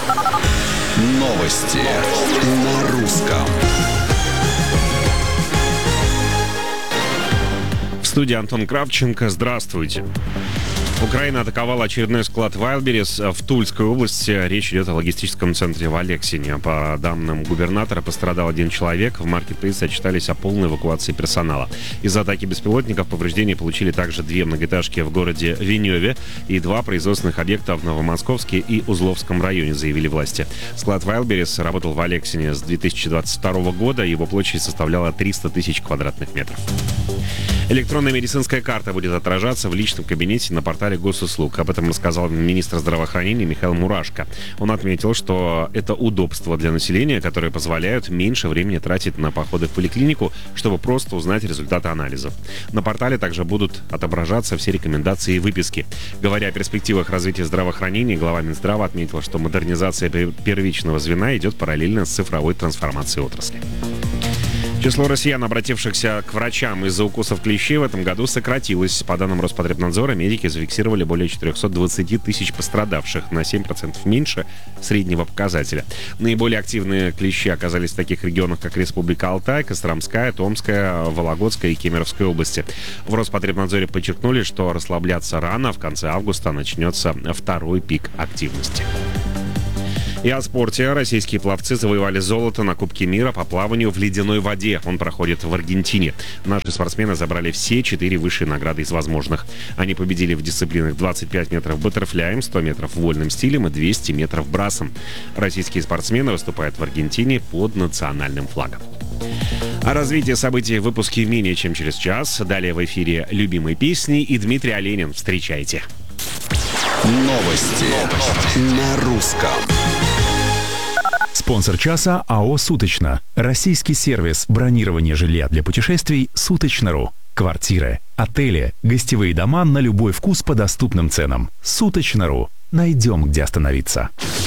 Новости на русском. В студии Антон Кравченко. Здравствуйте. Украина атаковала очередной склад Wildberries в Тульской области. Речь идет о логистическом центре в Алексине. По данным губернатора, пострадал один человек. В маркетплейсе отчитались о полной эвакуации персонала. Из-за атаки беспилотников повреждения получили также 2 многоэтажки в городе Веневе и 2 производственных объекта в Новомосковске и Узловском районе, заявили власти. Склад Wildberries работал в Алексине с 2022 года. Его площадь составляла 300 тысяч квадратных метров. Электронная медицинская карта будет отражаться в личном кабинете на портале госуслуг. Об этом рассказал министр здравоохранения Михаил Мурашко. Он отметил, что это удобство для населения, которые позволяют меньше времени тратить на походы в поликлинику, чтобы просто узнать результаты анализов. На портале также будут отображаться все рекомендации и выписки. Говоря о перспективах развития здравоохранения, глава Минздрава отметил, что модернизация первичного звена идет параллельно с цифровой трансформацией отрасли. Число россиян, обратившихся к врачам из-за укусов клещей, в этом году сократилось. По данным Роспотребнадзора, медики зафиксировали более 420 тысяч пострадавших, на 7% меньше среднего показателя. Наиболее активные клещи оказались в таких регионах, как Республика Алтай, Костромская, Томская, Вологодская и Кемеровская области. В Роспотребнадзоре подчеркнули, что расслабляться рано, в конце августа начнется второй пик активности. И о спорте. Российские пловцы завоевали золото на Кубке мира по плаванию в ледяной воде. Он проходит в Аргентине. Наши спортсмены забрали все 4 высшие награды из возможных. Они победили в дисциплинах 25 метров баттерфляем, 100 метров вольным стилем и 200 метров брасом. Российские спортсмены выступают в Аргентине под национальным флагом. О развитии событий в выпуске менее чем через час. Далее в эфире любимые песни и Дмитрий Оленин. Встречайте. Новости на русском. Спонсор часа АО «Суточно». Российский сервис бронирования жилья для путешествий «Суточно.ру». Квартиры, отели, гостевые дома на любой вкус по доступным ценам. «Суточно.ру». Найдем, где остановиться.